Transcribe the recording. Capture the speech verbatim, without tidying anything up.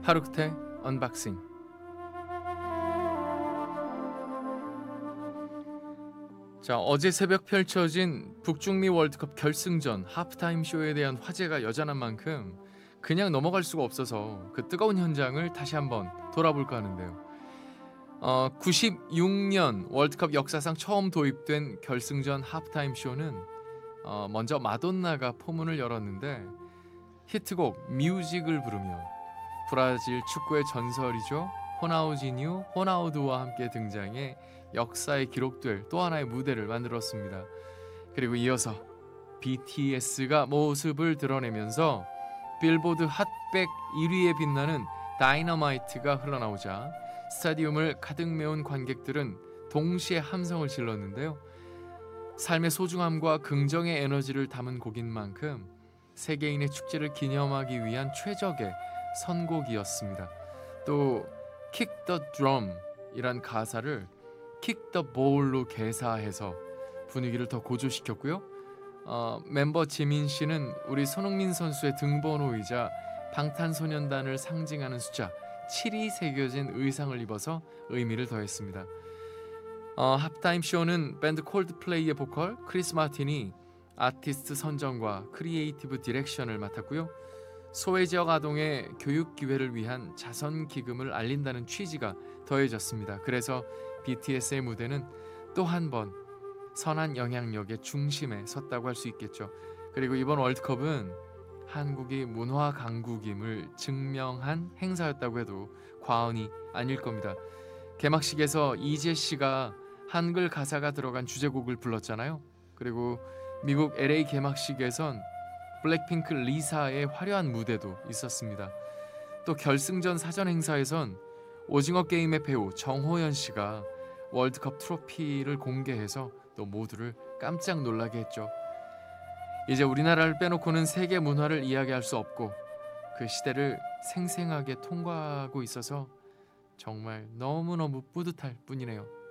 하루크테 언박싱. 자, 어제 새벽 펼쳐진 북중미 월드컵 결승전 하프타임 쇼에 대한 화제가 여전한 만큼 그냥 넘어갈 수가 없어서 그 뜨거운 현장을 다시 한번 돌아볼까 하는데요. 어, 구십육 년 월드컵 역사상 처음 도입된 결승전 하프타임 쇼는 어, 먼저 마돈나가 포문을 열었는데 히트곡 뮤직을 부르며 브라질 축구의 전설이죠. 호나우지뉴, 호나우두와 함께 등장해 역사에 기록될 또 하나의 무대를 만들었습니다. 그리고 이어서 비티에스가 모습을 드러내면서 빌보드 핫백 일 위에 빛나는 다이너마이트가 흘러나오자 스타디움을 가득 메운 관객들은 동시에 함성을 질렀는데요. 삶의 소중함과 긍정의 에너지를 담은 곡인 만큼 세계인의 축제를 기념하기 위한 최적의 선곡이었습니다. 또 Kick the Drum 이란 가사를 Kick the Ball로 개사해서 분위기를 더 고조시켰고요. 어, 멤버 지민 씨는 우리 손흥민 선수의 등번호이자 방탄소년단을 상징하는 숫자 칠이 새겨진 의상을 입어서 의미를 더했습니다. 어, 하프타임 쇼는 밴드 콜드플레이의 보컬 크리스 마틴이 아티스트 선정과 크리에이티브 디렉션을 맡았고요. 소외 지역 아동의 교육 기회를 위한 자선 기금을 알린다는 취지가 더해졌습니다. 그래서 비티에스의 무대는 또 한 번 선한 영향력의 중심에 섰다고 할 수 있겠죠. 그리고 이번 월드컵은 한국이 문화 강국임을 증명한 행사였다고 해도 과언이 아닐 겁니다. 개막식에서 이재 씨가 한글 가사가 들어간 주제곡을 불렀잖아요. 그리고 미국 엘에이 개막식에선 블랙핑크 리사의 화려한 무대도 있었습니다. 또 결승전 사전 행사에선 오징어 게임의 배우 정호연 씨가 월드컵 트로피를 공개해서 또 모두를 깜짝 놀라게 했죠. 이제 우리나라를 빼놓고는 세계 문화를 이야기할 수 없고 그 시대를 생생하게 통과하고 있어서 정말 너무너무 뿌듯할 뿐이네요.